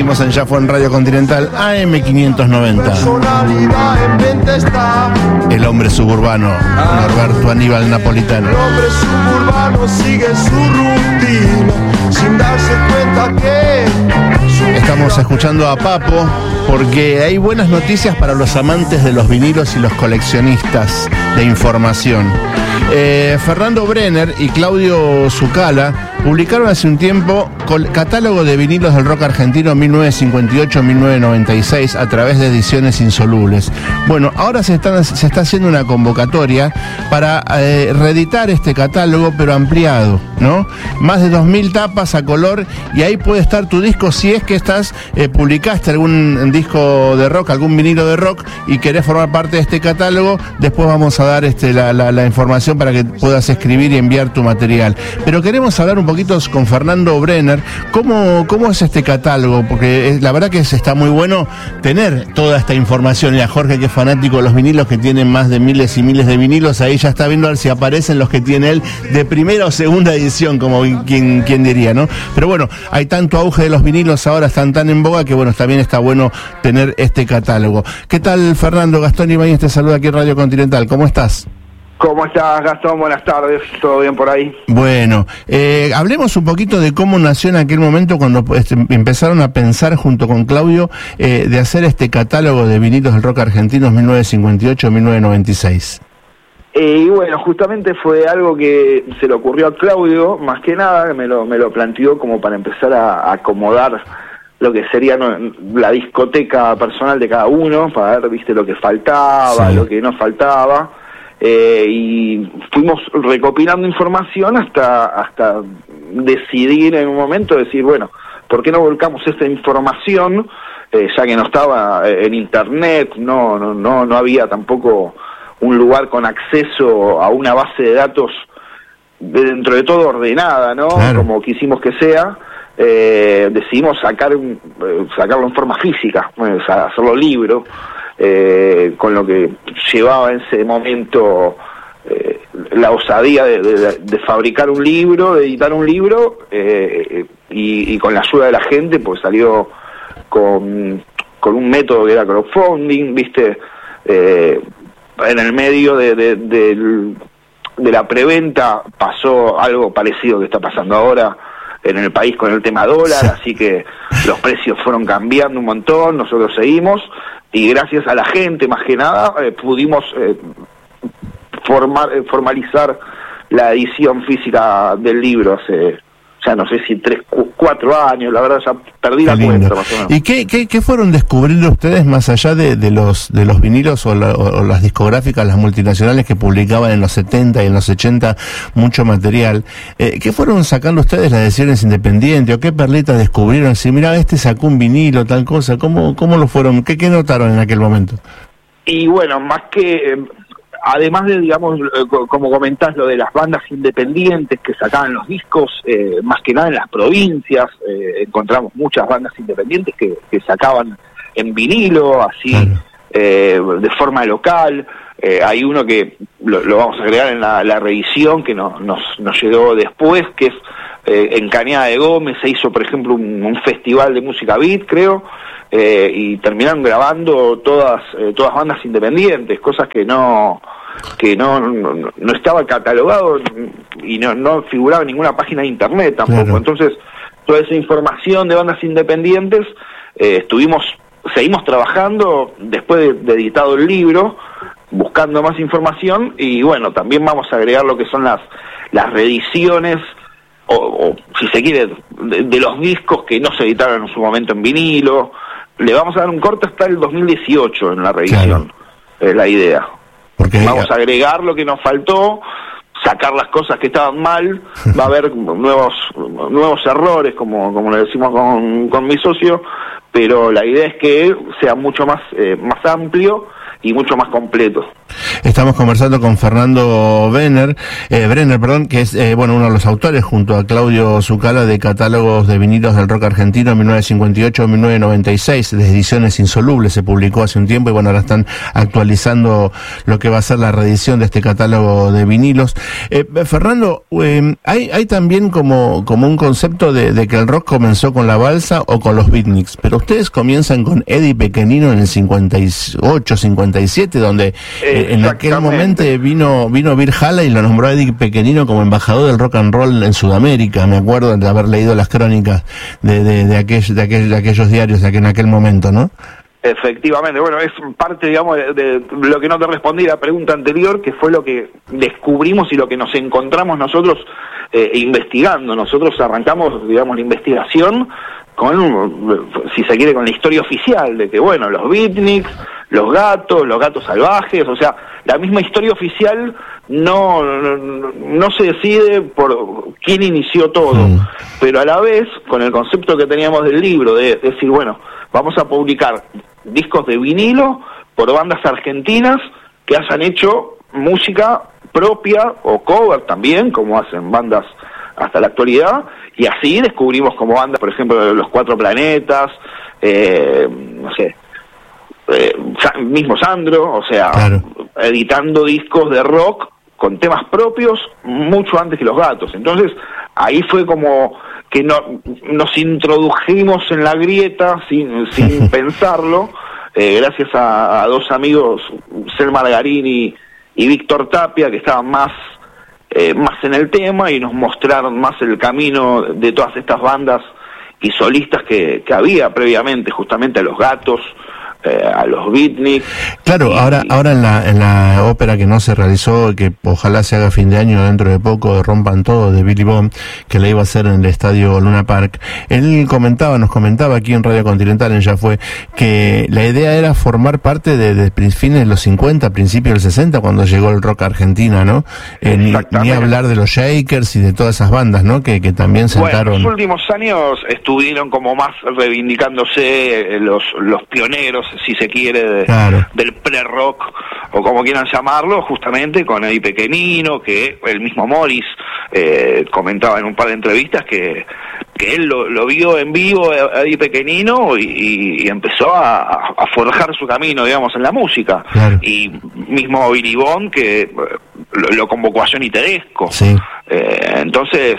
Seguimos en Ya Fue en Radio Continental AM590. El hombre suburbano, Norberto Aníbal Napolitano. El hombre suburbano sigue su rutina sin darse cuenta que estamos escuchando a Papo porque hay buenas noticias para los amantes de los vinilos y los coleccionistas de información. Fernando Brenner y Claudio Zucala publicaron hace un tiempo catálogo de vinilos del rock argentino 1958-1996 a través de Ediciones Insolubles. Bueno, ahora se está haciendo una convocatoria para reeditar este catálogo, pero ampliado, ¿no? Más de 2000 tapas a color, y ahí puede estar tu disco si es que publicaste algún disco de rock, algún vinilo de rock y querés formar parte de este catálogo. Después vamos a dar la información para que puedas escribir y enviar tu material. Pero queremos hablar un poquito con Fernando Brenner, ¿cómo es este catálogo? Porque la verdad que está muy bueno tener toda esta información. Y a Jorge, que es fanático de los vinilos, que tiene más de miles y miles de vinilos, ahí ya está viendo a ver si aparecen los que tiene él de primera o segunda edición, como quien diría, ¿no? Pero bueno, hay tanto auge de los vinilos ahora, están tan en boga, que bueno, también está bueno tener este catálogo. ¿Qué tal, Fernando? Gastón Ibáñez te saluda aquí en Radio Continental. ¿Cómo estás? ¿Cómo estás, Gastón? Buenas tardes, ¿todo bien por ahí? Bueno, hablemos un poquito de cómo nació en aquel momento cuando empezaron a pensar junto con Claudio de hacer este catálogo de vinilos del rock argentino 1958-1996. Y bueno, justamente fue algo que se le ocurrió a Claudio, más que nada, me lo planteó como para empezar a acomodar lo que sería la discoteca personal de cada uno, para ver, viste, lo que faltaba, sí, lo que no faltaba. Y fuimos recopilando información hasta decidir en un momento, decir, bueno, ¿por qué no volcamos esta información? Ya que no estaba en internet, no había tampoco un lugar con acceso a una base de datos dentro de todo ordenada, ¿no? Claro. Como quisimos que sea. Decidimos sacarlo en forma física, hacerlo libro. Con lo que llevaba en ese momento la osadía de fabricar un libro, de editar un libro, y con la ayuda de la gente pues salió con un método que era crowdfunding, viste, en el medio de la preventa pasó algo parecido que está pasando ahora en el país con el tema dólar, así que los precios fueron cambiando un montón, nosotros seguimos, y gracias a la gente, más que nada, pudimos formalizar la edición física del libro hace, ya no sé si 3, 4 años, la verdad ya perdí la cuenta más o menos. ¿Y qué fueron descubriendo ustedes más allá de los vinilos o las discográficas, las multinacionales que publicaban en los 70 y en los 80 mucho material? ¿Qué fueron sacando ustedes las decisiones independientes o qué perlitas descubrieron? Si mira, sacó un vinilo, tal cosa, ¿cómo lo fueron? ¿Qué notaron en aquel momento? Y bueno, más que... además de, digamos, como comentás, lo de las bandas independientes que sacaban los discos, más que nada en las provincias, encontramos muchas bandas independientes que sacaban en vinilo, así, claro, de forma local. Hay uno que lo vamos a agregar en la reedición que nos llegó después, que es en Cañada de Gómez. Se hizo, por ejemplo, un festival de música beat, creo, y terminaron grabando todas bandas independientes, cosas que no estaba catalogado y no figuraba en ninguna página de internet tampoco. Claro. Entonces, toda esa información de bandas independientes, seguimos trabajando después de editado el libro, buscando más información, y bueno, también vamos a agregar lo que son las reediciones, o si se quiere, de los discos que no se editaron en su momento en vinilo. Le vamos a dar un corte hasta el 2018 en la reedición, claro, es la idea. Porque vamos a agregar lo que nos faltó, sacar las cosas que estaban mal, va a haber nuevos errores, como lo decimos con mi socio, pero la idea es que sea mucho más amplio y mucho más completo. Estamos conversando con Fernando Brenner, que es uno de los autores junto a Claudio Zucala de Catálogos de Vinilos del Rock Argentino 1958-1996, de Ediciones Insolubles, se publicó hace un tiempo y ahora están actualizando lo que va a ser la reedición de este catálogo de vinilos. Fernando, hay también como un concepto de que el rock comenzó con la balsa o con los beatniks, pero ustedes comienzan con Eddie Pequenino en el 58, 57, donde en aquel momento vino Vir Halla y lo nombró a Eddie Pequenino como embajador del rock and roll en Sudamérica. Me acuerdo de haber leído las crónicas de aquellos diarios en aquel momento, ¿no? Efectivamente, es parte, digamos, de lo que no te respondí la pregunta anterior, que fue lo que descubrimos y lo que nos encontramos nosotros investigando. Nosotros arrancamos, digamos, la investigación con, si se quiere, con la historia oficial de que, los beatniks, los gatos salvajes, o sea, la misma historia oficial no se decide por quién inició todo, pero a la vez, con el concepto que teníamos del libro, de decir, vamos a publicar discos de vinilo por bandas argentinas que hayan hecho música propia o cover también, como hacen bandas hasta la actualidad, y así descubrimos como bandas, por ejemplo, Los Cuatro Planetas, mismo Sandro, o sea, claro, editando discos de rock con temas propios mucho antes que los gatos. Entonces, ahí fue como que nos introdujimos en la grieta sin pensarlo, gracias a dos amigos, Cel Margarini y Víctor Tapia, que estaban más en el tema y nos mostraron más el camino de todas estas bandas y solistas que había previamente, justamente a los gatos, a los beatniks. Claro, ahora en la ópera que no se realizó, que ojalá se haga a fin de año, dentro de poco, Rompan Todo, de Billy Bond, que la iba a hacer en el estadio Luna Park, él nos comentaba aquí en Radio Continental, en Ya Fue, que la idea era formar parte de fines de los 50, principios del 60, cuando llegó el rock a Argentina, ¿no? Ni hablar de los Shakers y de todas esas bandas, ¿no? Que también sentaron. Los últimos años estuvieron como más reivindicándose los pioneros, si se quiere, del pre-rock, o como quieran llamarlo, justamente con Eddie Pequenino, que el mismo Morris comentaba en un par de entrevistas que él lo vio en vivo a Eddie Pequenino y empezó a forjar su camino, digamos, en la música. Claro. Y mismo Billy Bond, que lo convocó a Johnny Tedesco. Sí. Entonces,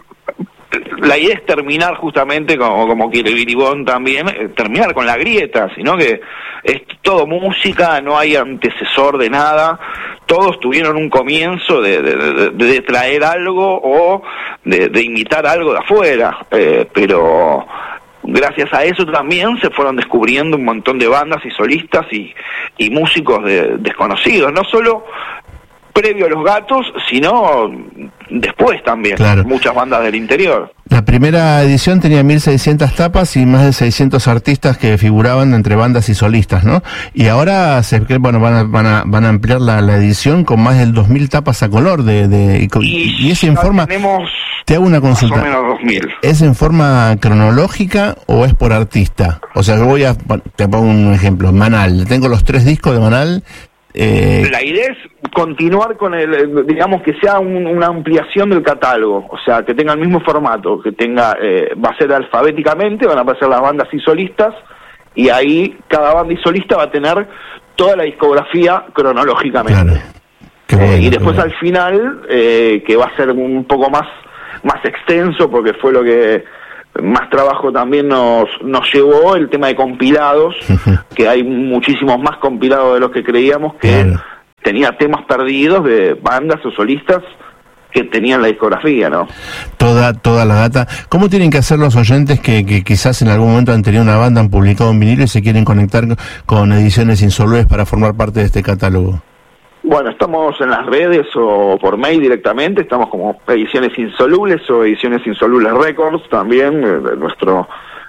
la idea es terminar justamente, como quiere Billy Bond también, terminar con la grieta, sino que es todo música, no hay antecesor de nada, todos tuvieron un comienzo de traer algo o de imitar algo de afuera, pero gracias a eso también se fueron descubriendo un montón de bandas y solistas y músicos desconocidos, no solo previo a los gatos, sino después también, claro, muchas bandas del interior. La primera edición tenía 1.600 tapas y más de 600 artistas que figuraban entre bandas y solistas, ¿no? Y ahora van a ampliar la edición con más de 2.000 tapas a color y es en forma. Te hago una consulta. Más o menos 2.000. ¿Es en forma cronológica o es por artista? O sea, te pongo un ejemplo, Manal. Tengo los 3 discos de Manal. La idea es continuar con digamos que sea una ampliación del catálogo, o sea, que tenga el mismo formato, que tenga, va a ser alfabéticamente, van a aparecer las bandas y solistas, y ahí cada banda y solista va a tener toda la discografía cronológicamente. Claro. Y después al final, que va a ser un poco más extenso, porque fue lo que más trabajo también nos llevó, el tema de compilados, que hay muchísimos más compilados de los que creíamos, que claro, tenía temas perdidos de bandas o solistas que tenían la discografía, ¿no? Toda la data. ¿Cómo tienen que hacer los oyentes que quizás en algún momento han tenido una banda, han publicado un vinilo y se quieren conectar con Ediciones Insolubles para formar parte de este catálogo? Bueno, estamos en las redes o por mail directamente, estamos como Ediciones Insolubles o Ediciones Insolubles Records también, nuestro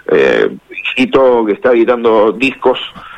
hijito que está editando discos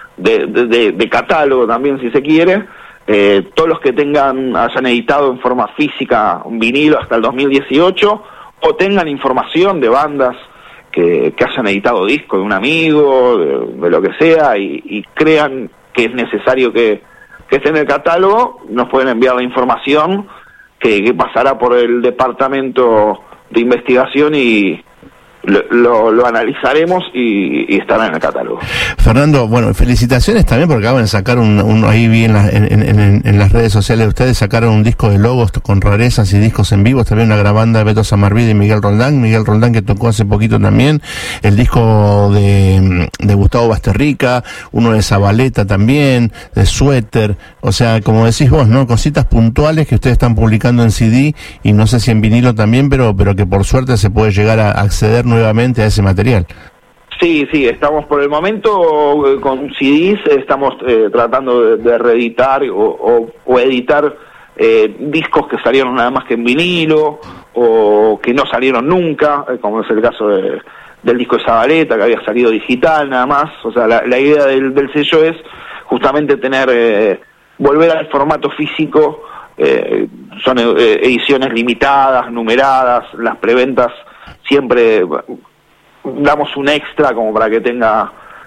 de catálogo también, si se quiere. Todos los que hayan editado en forma física un vinilo hasta el 2018 o tengan información de bandas que hayan editado discos de un amigo, de lo que sea, y crean que es necesario que que esté en el catálogo, nos pueden enviar la información que pasará por el departamento de investigación y lo analizaremos y estará en el catálogo. Fernando, bueno, felicitaciones también porque acaban de sacar ahí vi en las redes sociales de ustedes, sacaron un disco de logos con rarezas y discos en vivo, también una grabanda de Beto Samarvide y Miguel Roldán que tocó hace poquito también, el disco de Gustavo Basterrica, uno de Zabaleta también, de Suéter, o sea, como decís vos, ¿no? Cositas puntuales que ustedes están publicando en CD y no sé si en vinilo también, pero que por suerte se puede llegar a acceder nuevamente a ese material. Sí, estamos por el momento con CDs, estamos tratando de reeditar o editar discos que salieron nada más que en vinilo o que no salieron nunca, como es el caso del disco de Zabaleta, que había salido digital nada más. O sea, la idea del sello es justamente volver al formato físico. Son ediciones limitadas, numeradas, las preventas siempre damos un extra como para que tenga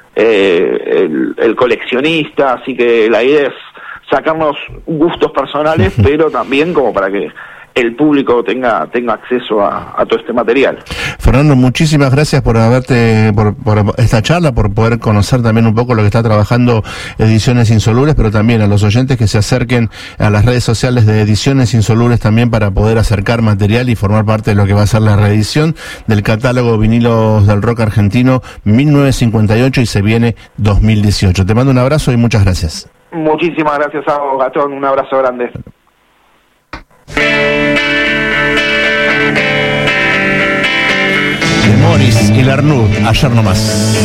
el coleccionista, así que la idea es sacarnos gustos personales, pero también como para que el público tenga acceso a todo este material. Fernando, muchísimas gracias por por esta charla, por poder conocer también un poco lo que está trabajando Ediciones Insolubles, pero también a los oyentes que se acerquen a las redes sociales de Ediciones Insolubles también para poder acercar material y formar parte de lo que va a ser la reedición del catálogo Vinilos del Rock Argentino 1958 y se viene 2018. Te mando un abrazo y muchas gracias. Muchísimas gracias a vos, Gastón, un abrazo grande. De Morris y Larnud, ayer nomás.